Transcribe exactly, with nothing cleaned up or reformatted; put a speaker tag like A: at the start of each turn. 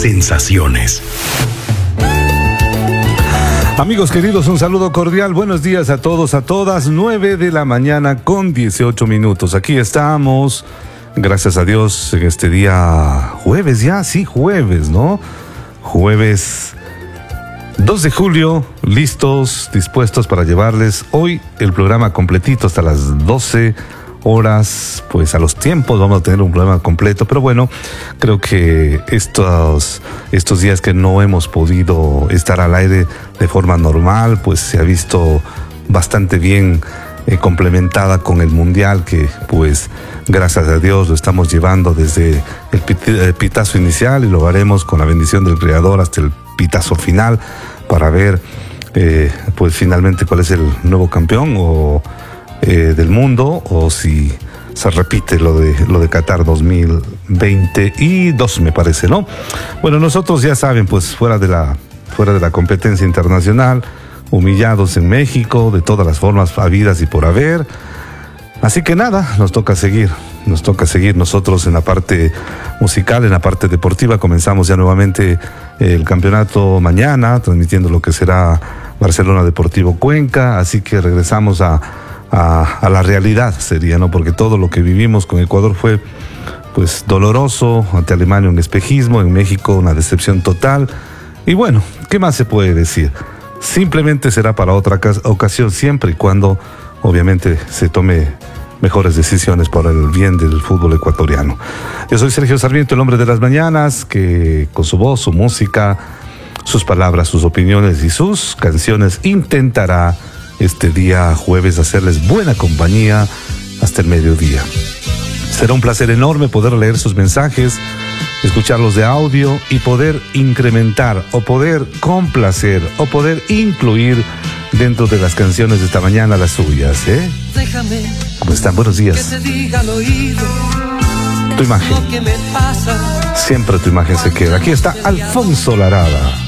A: sensaciones.
B: Amigos queridos, un saludo cordial. Buenos días a todos, a todas. nueve de la mañana con dieciocho minutos. Aquí estamos, gracias a Dios, en este día jueves ya, sí, jueves, ¿no? Jueves dos de julio, listos, dispuestos para llevarles hoy el programa completito hasta las doce horas, pues a los tiempos vamos a tener un programa completo, pero bueno, creo que estos, estos días que no hemos podido estar al aire de forma normal, pues se ha visto bastante bien eh, complementada con el Mundial, que pues gracias a Dios lo estamos llevando desde el, pit- el pitazo inicial y lo haremos con la bendición del Creador hasta el pitazo final para ver eh, pues finalmente cuál es el nuevo campeón o Eh, del mundo, o si se repite lo de lo de Qatar dos mil veintidós, me parece, ¿no? Bueno, nosotros ya saben, pues fuera de la fuera de la competencia internacional, humillados en México de todas las formas habidas y por haber. Así que nada, nos toca seguir, nos toca seguir nosotros en la parte musical, en la parte deportiva. Comenzamos ya nuevamente el campeonato mañana, transmitiendo lo que será Barcelona Deportivo Cuenca, así que regresamos a A, a la realidad sería, ¿no? Porque todo lo que vivimos con Ecuador fue pues doloroso, ante Alemania un espejismo, en México una decepción total, y bueno, ¿qué más se puede decir? Simplemente será para otra ocasión, siempre y cuando obviamente se tome mejores decisiones para el bien del fútbol ecuatoriano. Yo soy Sergio Sarmiento, el hombre de las mañanas, que con su voz, su música, sus palabras, sus opiniones y sus canciones intentará este día jueves hacerles buena compañía hasta el mediodía. Será un placer enorme poder leer sus mensajes, escucharlos de audio y poder incrementar o poder complacer o poder incluir dentro de las canciones de esta mañana las suyas, ¿eh?
C: Déjame.
B: ¿Cómo están? Buenos días.
C: Que te diga al oído
B: Tu imagen.
C: lo que me pasa.
B: Siempre tu imagen se queda. Aquí está Alfonso Larada.